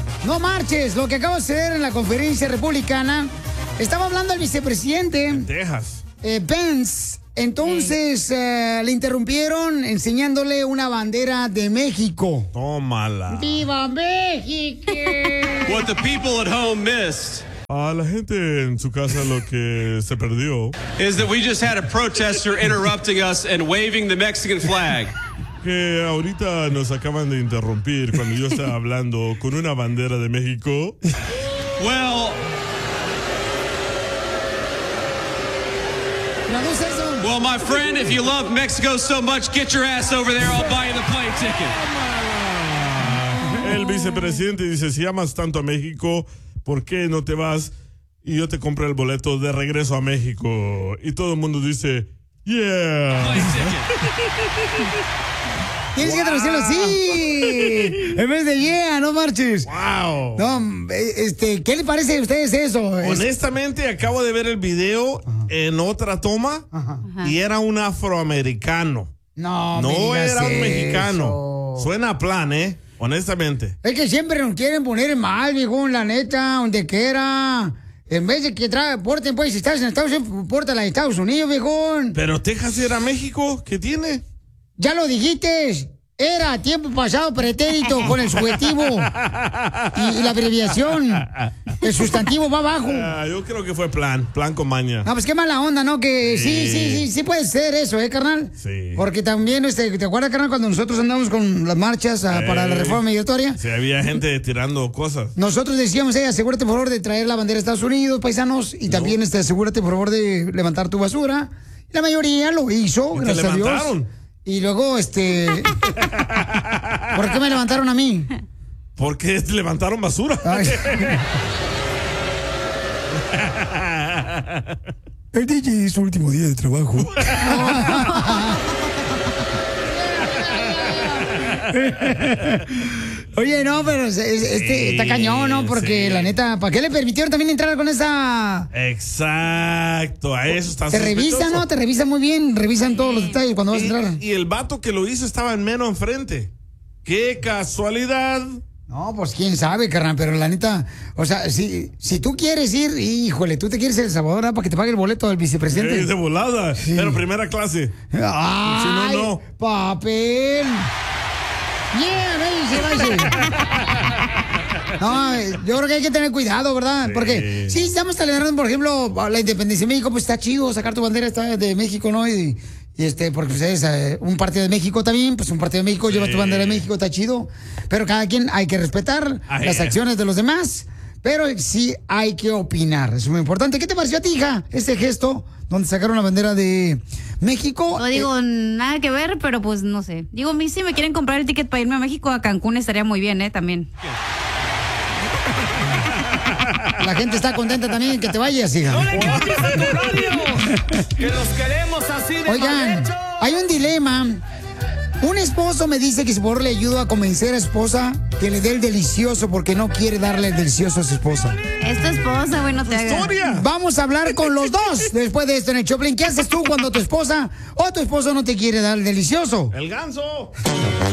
No marches, lo que acaba de suceder en la conferencia republicana. Estaba hablando el vicepresidente. En Texas. Pence. Entonces le interrumpieron enseñándole una bandera de México. Tómala. ¡Viva México! What the people at home missed. A la gente en su casa lo que se perdió is that we just had a protester interrupting us and waving the Mexican flag. Que ahorita nos acaban de interrumpir cuando yo estaba hablando con una bandera de México. Well, my friend, if you love Mexico so much, get your ass over there. I'll buy you the plane ticket. El vicepresidente dice, si amas tanto a México, ¿por qué no te vas y yo te compro el boleto de regreso a México? Y todo el mundo dice, yeah. Tienes que traducirlo así. En vez de yeah, no marches. Wow. No, ¿qué le parece a ustedes eso? Honestamente, acabo de ver el video en otra toma y era un afroamericano. No era un mexicano. Suena a plan, honestamente. Es que siempre nos quieren poner mal, viejo, la neta, donde quiera. En vez de que porten, pues, si estás en Estados Unidos, pórtala en Estados Unidos, viejo. Pero Texas era México, ¿qué tiene? Ya lo dijiste. Era tiempo pasado pretérito con el subjetivo y la abreviación. El sustantivo va abajo. Yo creo que fue plan con maña. No, pues qué mala onda, ¿no? Que sí puede ser eso, carnal. Sí. Porque también, ¿te acuerdas, carnal, cuando nosotros andamos con las marchas para la reforma migratoria? Sí, había gente tirando cosas. Nosotros decíamos, asegúrate por favor de traer la bandera de Estados Unidos, paisanos, y también asegúrate por favor de levantar tu basura. La mayoría lo hizo, gracias a Dios. Y luego, ¿por qué me levantaron a mí? Porque levantaron basura. El DJ es su último día de trabajo. Oye, no, pero está cañón, ¿no? Porque la neta, ¿para qué le permitieron también entrar con esa? Exacto, a eso está Te revisan, ¿no? Te revisan muy bien, revisan todos los detalles cuando vas a entrar. Y el vato que lo hizo estaba en menos enfrente. ¡Qué casualidad! No, pues quién sabe, carnal, pero la neta, o sea, si tú quieres ir, híjole, tú te quieres ir a El Salvador para que te pague el boleto del vicepresidente. De volada, pero primera clase. ¡Ay, si no, papel! ¡Yeah, váyase! No, yo creo que hay que tener cuidado, ¿verdad? Porque sí, estamos celebrando, por ejemplo, la independencia de México, pues está chido sacar tu bandera de México, ¿no? Y porque pues, es un partido de México también, pues un partido de México, llevas tu bandera de México, está chido. Pero cada quien hay que respetar las acciones de los demás, pero sí hay que opinar, es muy importante. ¿Qué te pareció a ti, hija, este gesto donde sacaron la bandera de México? No digo nada que ver, pero pues no sé. Digo, a mí si me quieren comprar el ticket para irme a México, a Cancún estaría muy bien, también. La gente está contenta también que te vayas, hija. ¡No le cambies a tu radio! ¡Que los queremos así de Oigan, hay un dilema. Un esposo me dice que si por favor le ayudo a convencer a esposa que le dé el delicioso porque no quiere darle el delicioso a su esposa. Es tu esposa, güey, no te hagas. Vamos a hablar con los dos después de esto en el Choplin. ¿Qué haces tú cuando tu esposa o tu esposo no te quiere dar el delicioso? ¡El ganso!